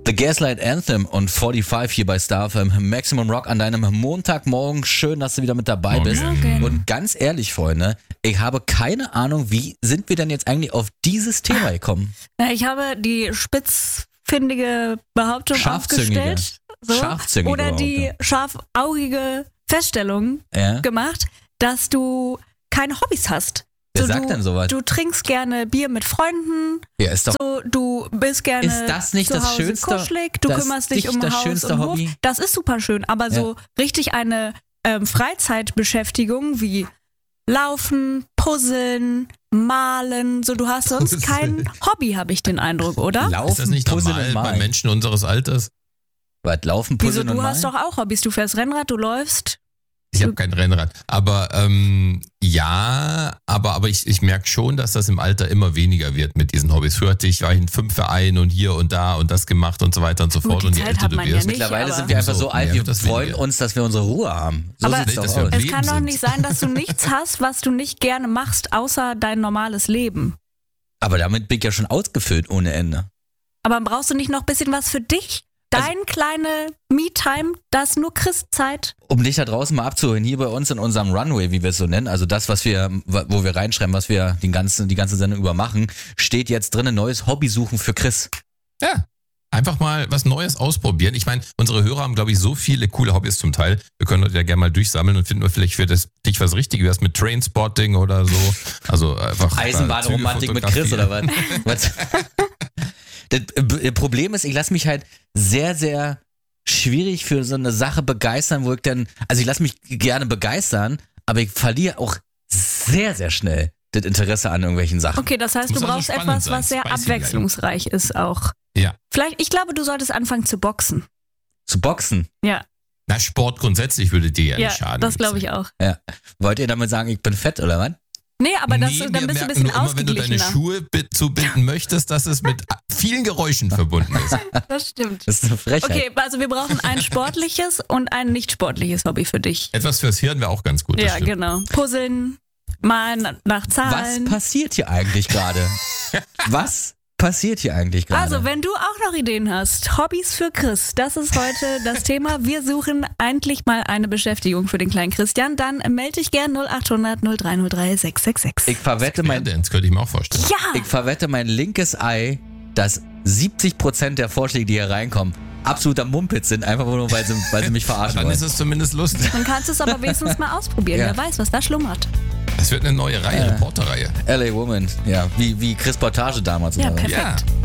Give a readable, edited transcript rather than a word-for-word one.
The Gaslight Anthem und 45 hier bei Star FM. Maximum Rock an deinem Montagmorgen. Schön, dass du wieder mit dabei bist. Morgen. Und ganz ehrlich, Freunde, ich habe keine Ahnung, wie sind wir denn jetzt eigentlich auf dieses Thema gekommen? Na, ich habe die spitzfindige Behauptung Scharfzüngige. aufgestellt. So. Scharfzüngige Oder die scharfaugige Feststellung Ja? gemacht, dass du keine Hobbys hast. Wer sagt denn sowas? Du trinkst gerne Bier mit Freunden, Ja, ist doch. so, du bist gerne Ist das nicht zu das Hause Schönste- kuschelig, du das kümmerst dich nicht um das Haus schönste und Hof. Hobby? Das ist super schön, aber so richtig eine Freizeitbeschäftigung wie Laufen, Puzzeln, Malen, so du hast sonst kein Hobby, habe ich den Eindruck, oder? Laufen, Ist das nicht Puzzeln normal und bei Malen. Menschen unseres Alters? Was, Laufen, Wieso, Puzzeln und du Malen? hast doch auch Hobbys, du fährst Rennrad, du läufst. Ich habe kein Rennrad. Aber ja, aber ich merke schon, dass das im Alter immer weniger wird mit diesen Hobbys. Früher war ich in 5 Vereinen und hier und da und das gemacht und so weiter und so Gut, fort. die Und je Zeit älter hat du man ja wirst, nicht. Mittlerweile aber- sind wir einfach so alt, wir Ja, das freuen weniger. uns, dass wir unsere Ruhe haben. So Aber- sieht's Nee, doch dass wir- aus. Es Leben kann doch sind. nicht sein, dass du nichts hast, was du nicht gerne machst, außer dein normales Leben. Aber damit bin ich ja schon ausgefüllt ohne Ende. Aber brauchst du nicht noch ein bisschen was für dich? Dein kleine Me-Time, das ist nur Christzeit. Um dich da draußen mal abzuholen, hier bei uns in unserem Runway, wie wir es so nennen, also das, wo wir reinschreiben, was wir die ganze Sendung über machen, steht jetzt drin, neues Hobby suchen für Chris. Ja, einfach mal was Neues ausprobieren. Ich meine, unsere Hörer haben, glaube ich, so viele coole Hobbys zum Teil. Wir können heute ja gerne mal durchsammeln und finden wir vielleicht für dich was Richtiges, mit Trainspotting oder so. Also einfach Eisenbahnromantik mit Chris oder was? Was? Das Problem ist, ich lasse mich halt sehr, sehr schwierig für so eine Sache begeistern, wo ich dann, also ich lasse mich gerne begeistern, aber ich verliere auch sehr, sehr schnell das Interesse an irgendwelchen Sachen. Okay, das heißt, Muss du also brauchst spannend etwas, sein, was sehr spicy abwechslungsreich ist auch. Ja. Vielleicht, ich glaube, du solltest anfangen zu boxen. Zu boxen. Ja, Na, Sport grundsätzlich würde dir ja nicht schaden. das glaube ich auch. Ja. Wollt ihr damit sagen, ich bin fett oder was? Nee, aber das, Nee, dann wir bist du ein merken bisschen nur immer, wenn du deine ausgeglichener. Schuhe zubinden möchtest, dass es mit vielen Geräuschen verbunden ist. Das stimmt. Das ist eine Frechheit. Okay, also wir brauchen ein sportliches und ein nicht sportliches Hobby für dich. Etwas fürs Hirn wäre auch ganz gut. das Ja, stimmt. genau. Puzzeln, malen nach Was Zahlen. passiert hier eigentlich gerade? Was passiert hier eigentlich gerade? Also, wenn du auch noch Ideen hast, Hobbys für Chris, das ist heute das Thema. Wir suchen endlich mal eine Beschäftigung für den kleinen Christian. Dann melde dich gern 0800 0303 666. ich verwette Dance könnte ich mir auch vorstellen. Ja, Ich verwette mein linkes Ei, dass 70% der Vorschläge, die hier reinkommen, absoluter Mumpitz sind, einfach nur, weil sie mich verarschen Dann wollen. ist es zumindest lustig. dann kannst du es aber wenigstens mal ausprobieren. Ja. Wer weiß, was da schlummert. Das wird eine neue Reihe, Reporterreihe. LA Woman, ja, wie Chris Portage damals. Ja, oder was? perfekt. Ja.